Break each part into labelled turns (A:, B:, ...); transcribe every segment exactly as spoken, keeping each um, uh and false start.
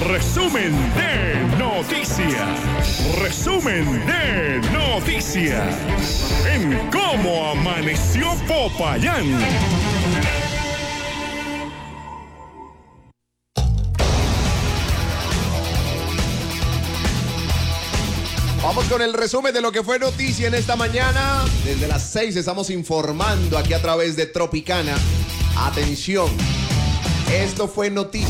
A: Resumen de noticias. Resumen de noticias. En Cómo Amaneció Popayán.
B: Vamos con el resumen de lo que fue noticia en esta mañana. Desde las seis estamos informando aquí a través de Tropicana. Atención, esto fue noticia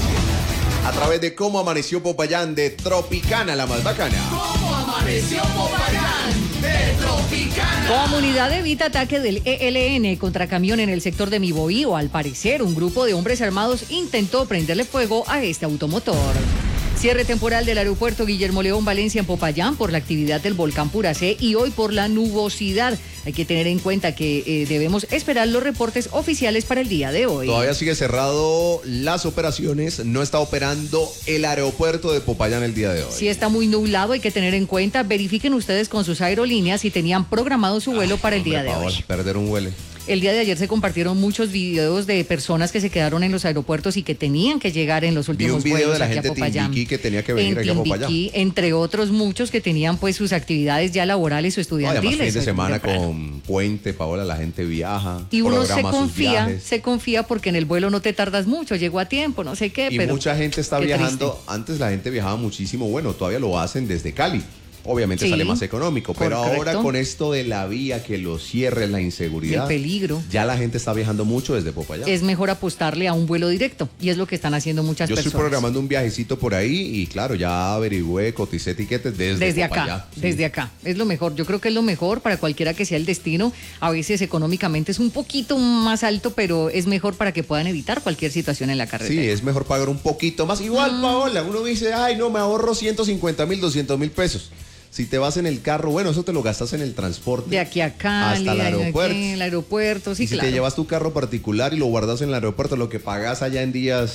B: a través de Cómo Amaneció Popayán de Tropicana, la más bacana.
C: Cómo Amaneció Popayán de Tropicana.
D: Comunidad evita ataque del E L N contra camión en el sector de Mi Bohío. Al parecer, un grupo de hombres armados intentó prenderle fuego a este automotor. Cierre temporal del aeropuerto Guillermo León Valencia en Popayán por la actividad del volcán Puracé y hoy por la nubosidad. Hay que tener en cuenta que eh, debemos esperar los reportes oficiales para el día de hoy.
B: Todavía sigue cerrado las operaciones, no está operando el aeropuerto de Popayán el día de hoy.
D: Si está muy nublado, hay que tener en cuenta, verifiquen ustedes con sus aerolíneas si tenían programado su vuelo
B: Ay,
D: para el
B: hombre,
D: día de
B: favor,
D: hoy.
B: Perder un vuelo.
D: El día de ayer se compartieron muchos videos de personas que se quedaron en los aeropuertos y que tenían que llegar en los últimos
B: Vi un video
D: vuelos
B: de la
D: aquí
B: gente
D: a
B: de
D: Popayán.
B: Timbiquí que tenía que venir
D: en
B: aquí a Popayán.
D: Timbiquí, entre otros muchos que tenían pues sus actividades ya laborales o
B: No,
D: estudiantiles.
B: además fin de semana
D: temprano.
B: con puente, Paola, la gente viaja.
D: Y uno se
B: programa sus
D: confía,
B: viajes.
D: se confía porque en el vuelo no te tardas mucho, llegó a tiempo, no sé qué,
B: Y
D: pero
B: mucha gente está
D: qué
B: viajando.
D: triste.
B: Antes la gente viajaba muchísimo, bueno, todavía lo hacen desde Cali. Obviamente
D: Sí,
B: sale más económico, pero
D: correcto.
B: ahora con esto de la vía, que lo cierre, la inseguridad,
D: El peligro.
B: ya la gente está viajando mucho desde Popayán.
D: Es mejor apostarle a un vuelo directo y es lo que están haciendo muchas
B: Yo
D: personas.
B: estoy programando un viajecito por ahí y claro, ya averigüé, coticé tiquetes desde,
D: Desde
B: Popayán.
D: acá,
B: Sí.
D: desde acá. Es lo mejor. Yo creo que es lo mejor para cualquiera que sea el destino. A veces económicamente es un poquito más alto, pero es mejor para que puedan evitar cualquier situación en la carretera.
B: Sí, es mejor pagar un poquito más. Igual,
D: Mm.
B: Paola, uno dice, ay, no, me ahorro ciento cincuenta mil, doscientos mil pesos. Si te vas en el carro, bueno, eso te lo gastas en el transporte.
D: De aquí a Cali,
B: hasta el
D: de aquí
B: aeropuerto.
D: en el aeropuerto, sí,
B: y si
D: claro.
B: te llevas tu carro particular y lo guardas en el aeropuerto, lo que pagas allá en días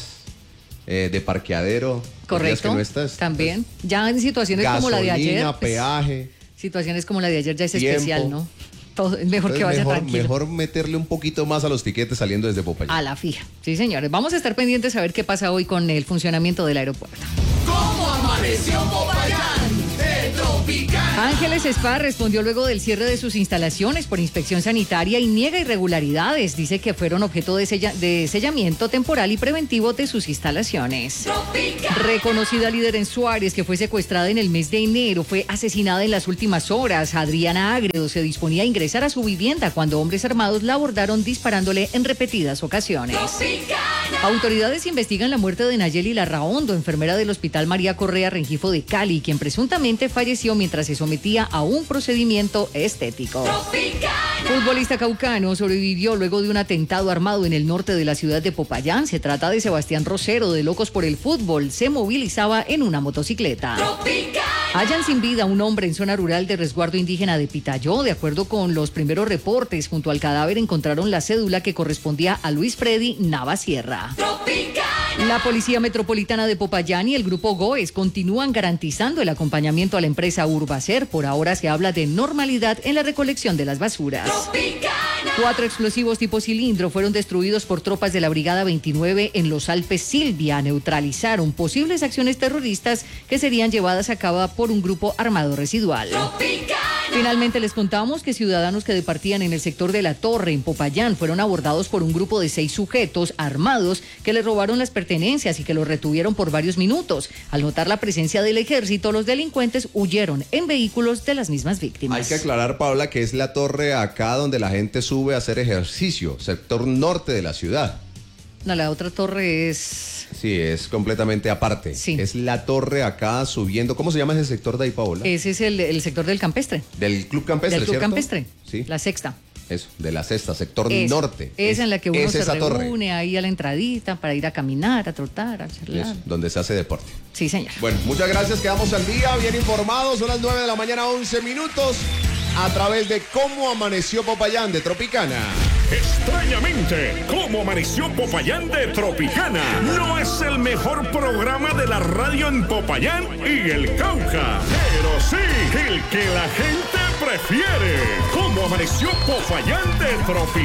B: eh, de parqueadero, los días
D: Correcto,
B: que no estás,
D: también. Ya en situaciones
B: gasolina,
D: como la de ayer, pues,
B: peaje.
D: situaciones como la de ayer ya es
B: Tiempo.
D: especial, ¿no? Todo, es mejor que
B: Entonces,
D: vaya
B: mejor,
D: tranquilo.
B: mejor meterle un poquito más a los tiquetes saliendo desde Popayán.
D: A la fija. Sí, señores. Vamos a estar pendientes a ver qué pasa hoy con el funcionamiento del aeropuerto.
C: Cómo Amaneció Popayán de Tropicana.
D: Ángeles Spa respondió luego del cierre de sus instalaciones por inspección sanitaria y niega irregularidades. Dice que fueron objeto de, sella- de sellamiento temporal y preventivo de sus instalaciones.
C: Tropicana.
D: Reconocida líder en Suárez, que fue secuestrada en el mes de enero, fue asesinada en las últimas horas. Adriana Agredo se disponía a ingresar a su vivienda cuando hombres armados la abordaron disparándole en repetidas ocasiones.
C: Tropicana.
D: Autoridades investigan la muerte de Nayeli Larraondo, enfermera del Hospital María Correa Rengifo de Cali, quien presuntamente falleció mientras se sometía a un procedimiento estético.
C: Tropicana.
D: Futbolista caucano sobrevivió luego de un atentado armado en el norte de la ciudad de Popayán. Se trata de Sebastián Rosero, de Locos por el Fútbol. Se movilizaba en una motocicleta.
C: Tropicana.
D: Hallan sin vida a un hombre en zona rural de resguardo indígena de Pitayó. De acuerdo con los primeros reportes, junto al cadáver encontraron la cédula que correspondía a Luis Freddy Navasierra.
C: Tropicana.
D: La Policía Metropolitana de Popayán y el Grupo GOES continúan garantizando el acompañamiento a la empresa Urbacer. Por ahora se habla de normalidad en la recolección de las basuras.
C: Tropicana.
D: Cuatro explosivos tipo cilindro fueron destruidos por tropas de la Brigada veintinueve en los Alpes Silvia. Neutralizaron posibles acciones terroristas que serían llevadas a cabo por un grupo armado residual.
C: Tropicana.
D: Finalmente les contamos que ciudadanos que departían en el sector de La Torre, en Popayán, fueron abordados por un grupo de seis sujetos armados que les robaron las pertenencias y que los retuvieron por varios minutos. Al notar la presencia del ejército, los delincuentes huyeron en vehículos de las mismas víctimas.
B: Hay que aclarar, Paola, que es la torre acá donde la gente sube a hacer ejercicio, sector norte de la ciudad.
D: No, la otra torre es...
B: Sí, es completamente aparte.
D: Sí.
B: Es la torre acá subiendo. ¿Cómo se llama ese sector de ahí, Paola?
D: Ese es el, el sector del campestre.
B: Del Club Campestre,
D: del Club
B: ¿cierto?
D: Campestre.
B: Sí.
D: La sexta.
B: Eso, de la sexta, sector
D: Esa,
B: norte.
D: Esa en la que uno
B: es
D: se
B: esa torre.
D: reúne ahí a la entradita para ir a caminar, a trotar, a charlar.
B: Eso, donde se hace deporte.
D: Sí, señor.
B: Bueno, muchas gracias, quedamos al día, bien informados, son las nueve de la mañana, once minutos, a través de Cómo Amaneció Popayán de Tropicana.
A: Extrañamente, Cómo Amaneció Popayán de Tropicana no es el mejor programa de la radio en Popayán y el Cauca, pero sí el que la gente prefiere. Cómo Amaneció Popayán de Tropicana.